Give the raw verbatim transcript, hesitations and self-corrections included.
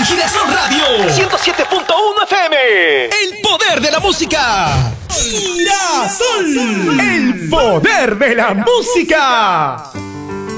Girasol Radio ciento siete punto uno F M. El poder de la música. Girasol, el poder de la música.